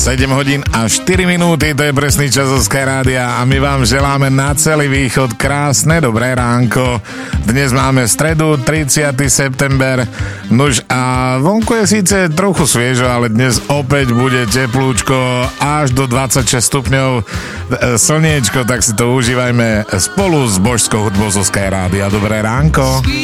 7 hodín a 4 minúty, to je presný čas zo Sky Rádia a my vám želáme na celý východ krásne dobré ránko. Dnes máme stredu, 30. september, nuž a vonku je síce trochu sviežo, ale dnes opäť bude teplúčko až do 26 stupňov, slniečko, tak si to užívajme spolu s božskou hudbou zo Sky Rádia. Dobré ránko.